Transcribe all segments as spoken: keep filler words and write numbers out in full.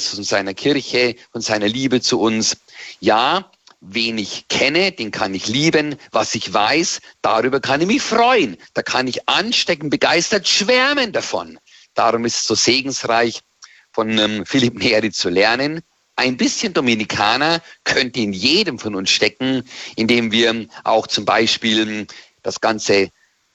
Christus und seiner Kirche und seiner Liebe zu uns. Ja, wen ich kenne, den kann ich lieben. Was ich weiß, darüber kann ich mich freuen. Da kann ich anstecken, begeistert schwärmen davon. Darum ist es so segensreich, von ähm, Philipp Neri zu lernen. Ein bisschen Dominikaner könnte in jedem von uns stecken, indem wir auch zum Beispiel das ganze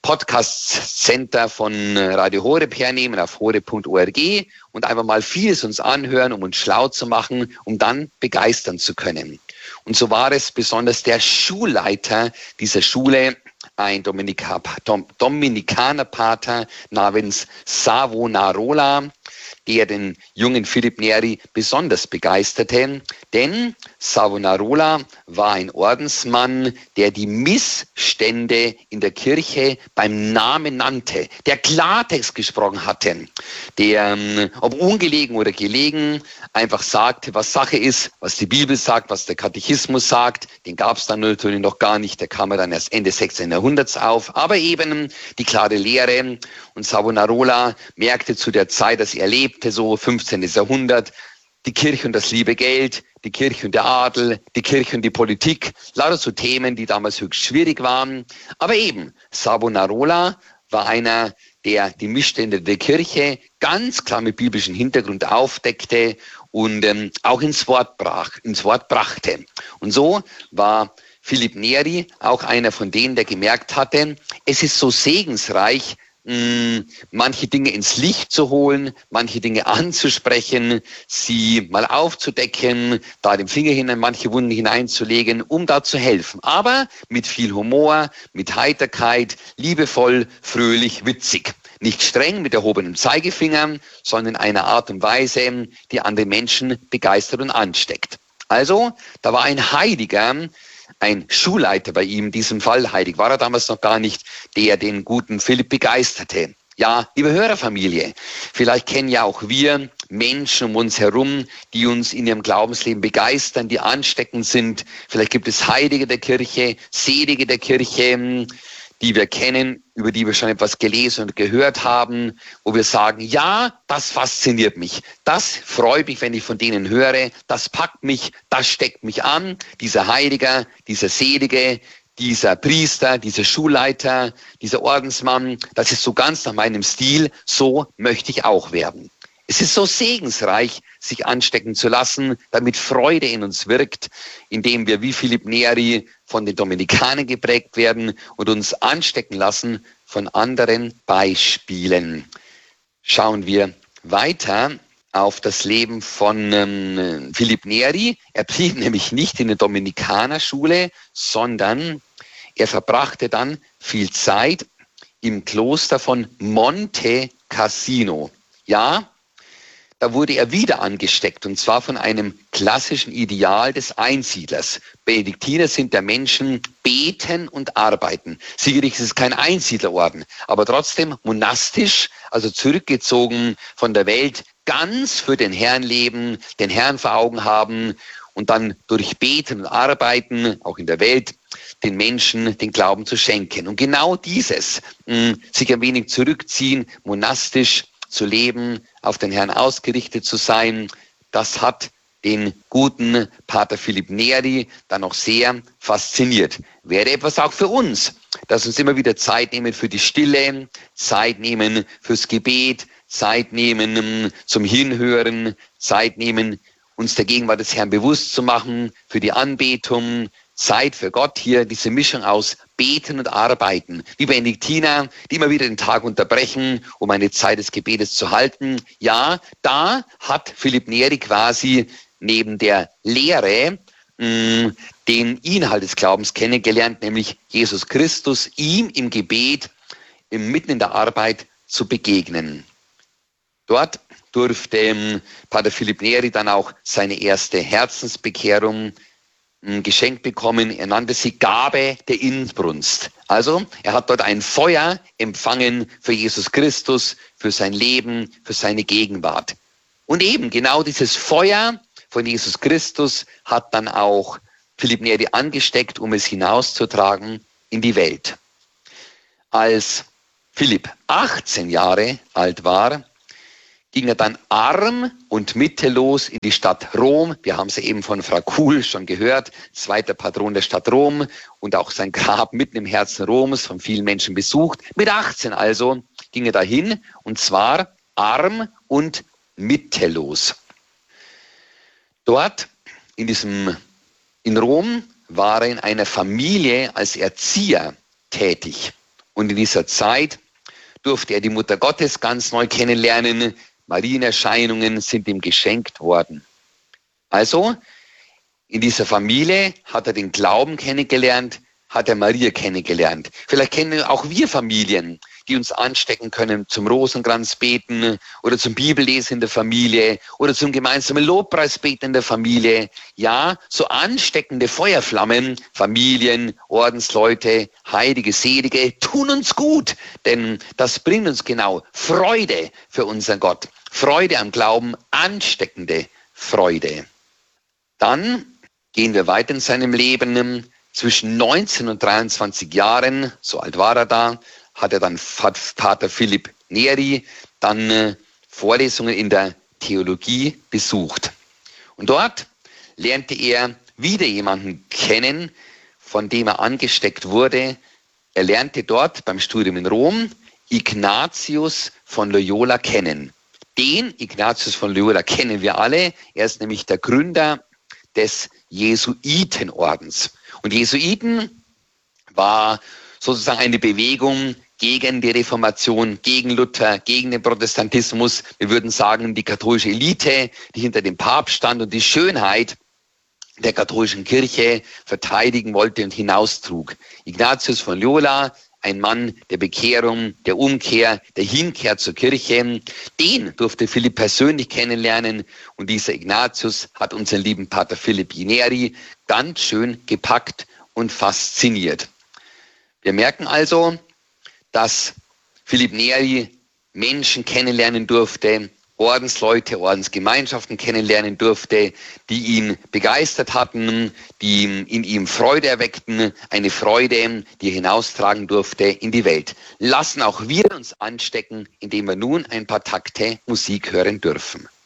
Podcast-Center von Radio Horeb hernehmen auf horeb punkt org und einfach mal vieles uns anhören, um uns schlau zu machen, um dann begeistern zu können. Und so war es besonders der Schulleiter dieser Schule, ein Dominika, Dom, Dominikanerpater namens Savonarola, der den jungen Philipp Neri besonders begeisterte, denn Savonarola war ein Ordensmann, der die Missstände in der Kirche beim Namen nannte, der Klartext gesprochen hatte, der, ob ungelegen oder gelegen, einfach sagte, was Sache ist, was die Bibel sagt, was der Katechismus sagt. Den gab es dann natürlich noch gar nicht, der kam ja dann erst Ende sechzehnten. Jahrhunderts auf, aber eben die klare Lehre. Und Savonarola merkte zu der Zeit, dass er lebte, so fünfzehnten. Jahrhundert, die Kirche und das liebe Geld, die Kirche und der Adel, die Kirche und die Politik, lauter so Themen, die damals höchst schwierig waren. Aber eben, Savonarola war einer, der die Missstände der Kirche ganz klar mit biblischem Hintergrund aufdeckte und ähm, auch ins Wort brach, ins Wort brachte. Und so war Philipp Neri auch einer von denen, der gemerkt hatte, es ist so segensreich, mh, manche Dinge ins Licht zu holen, manche Dinge anzusprechen, sie mal aufzudecken, da den Finger hin in manche Wunden hineinzulegen, um da zu helfen. Aber mit viel Humor, mit Heiterkeit, liebevoll, fröhlich, witzig. Nicht streng mit erhobenem Zeigefinger, sondern in einer Art und Weise, die andere Menschen begeistert und ansteckt. Also, da war ein Heiliger, ein Schulleiter bei ihm, in diesem Fall, heilig war er damals noch gar nicht, der den guten Philipp begeisterte. Ja, liebe Hörerfamilie, vielleicht kennen ja auch wir Menschen um uns herum, die uns in ihrem Glaubensleben begeistern, die ansteckend sind. Vielleicht gibt es Heilige der Kirche, Selige der Kirche, die wir kennen, über die wir schon etwas gelesen und gehört haben, wo wir sagen, ja, das fasziniert mich, das freut mich, wenn ich von denen höre, das packt mich, das steckt mich an, dieser Heiliger, dieser Selige, dieser Priester, dieser Schulleiter, dieser Ordensmann, das ist so ganz nach meinem Stil, so möchte ich auch werden. Es ist so segensreich, sich anstecken zu lassen, damit Freude in uns wirkt, indem wir wie Philipp Neri von den Dominikanern geprägt werden und uns anstecken lassen von anderen Beispielen. Schauen wir weiter auf das Leben von ähm, Philipp Neri. Er blieb nämlich nicht in der Dominikanerschule, sondern er verbrachte dann viel Zeit im Kloster von Monte Cassino. Ja, da wurde er wieder angesteckt, und zwar von einem klassischen Ideal des Einsiedlers. Benediktiner sind der Menschen, beten und arbeiten. Sicherlich ist es kein Einsiedlerorden, aber trotzdem monastisch, also zurückgezogen von der Welt, ganz für den Herrn leben, den Herrn vor Augen haben und dann durch Beten und Arbeiten, auch in der Welt, den Menschen den Glauben zu schenken. Und genau dieses, mh, sich ein wenig zurückziehen, monastisch zu leben, auf den Herrn ausgerichtet zu sein, das hat den guten Pater Philipp Neri dann noch sehr fasziniert. Wäre etwas auch für uns, dass uns immer wieder Zeit nehmen für die Stille, Zeit nehmen fürs Gebet, Zeit nehmen zum Hinhören, Zeit nehmen, uns der Gegenwart des Herrn bewusst zu machen, für die Anbetung, Zeit für Gott, hier diese Mischung aus Beten und Arbeiten. Wie Benediktiner, die immer wieder den Tag unterbrechen, um eine Zeit des Gebetes zu halten. Ja, da hat Philipp Neri quasi neben der Lehre mh, den Inhalt des Glaubens kennengelernt, nämlich Jesus Christus, ihm im Gebet, im, mitten in der Arbeit zu begegnen. Dort durfte ähm, Pater Philipp Neri dann auch seine erste Herzensbekehrung geschenkt bekommen. Er nannte sie Gabe der Inbrunst. Also er hat dort ein Feuer empfangen für Jesus Christus, für sein Leben, für seine Gegenwart. Und eben genau dieses Feuer von Jesus Christus hat dann auch Philipp Neri angesteckt, um es hinauszutragen in die Welt. Als Philipp achtzehn Jahre alt war, ging er dann arm und mittellos in die Stadt Rom. Wir haben es ja eben von Frau Kuhl schon gehört, zweiter Patron der Stadt Rom und auch sein Grab mitten im Herzen Roms, von vielen Menschen besucht. Mit achtzehn also ging er dahin, und zwar arm und mittellos. Dort in diesem, in Rom war er in einer Familie als Erzieher tätig. Und in dieser Zeit durfte er die Mutter Gottes ganz neu kennenlernen. Marienerscheinungen sind ihm geschenkt worden. Also, in dieser Familie hat er den Glauben kennengelernt, hat er Maria kennengelernt. Vielleicht kennen auch wir Familien, die uns anstecken können zum Rosenkranz beten oder zum Bibellesen in der Familie oder zum gemeinsamen Lobpreisbeten in der Familie. Ja, so ansteckende Feuerflammen, Familien, Ordensleute, heilige, selige, tun uns gut, denn das bringt uns genau Freude für unseren Gott. Freude am Glauben, ansteckende Freude. Dann gehen wir weiter in seinem Leben. Zwischen neunzehn und dreiundzwanzig Jahren, so alt war er da, hat er dann hat Pater Philipp Neri dann äh, Vorlesungen in der Theologie besucht. Und dort lernte er wieder jemanden kennen, von dem er angesteckt wurde. Er lernte dort beim Studium in Rom Ignatius von Loyola kennen. Den Ignatius von Loyola kennen wir alle. Er ist nämlich der Gründer des Jesuitenordens. Und Jesuiten war sozusagen eine Bewegung gegen die Reformation, gegen Luther, gegen den Protestantismus. Wir würden sagen, die katholische Elite, die hinter dem Papst stand und die Schönheit der katholischen Kirche verteidigen wollte und hinaustrug. Ignatius von Loyola, ein Mann der Bekehrung, der Umkehr, der Hinkehr zur Kirche, den durfte Philipp persönlich kennenlernen, und dieser Ignatius hat unseren lieben Pater Philipp Neri ganz schön gepackt und fasziniert. Wir merken also, dass Philipp Neri Menschen kennenlernen durfte, Ordensleute, Ordensgemeinschaften kennenlernen durfte, die ihn begeistert hatten, die in ihm Freude erweckten, eine Freude, die er hinaustragen durfte in die Welt. Lassen auch wir uns anstecken, indem wir nun ein paar Takte Musik hören dürfen.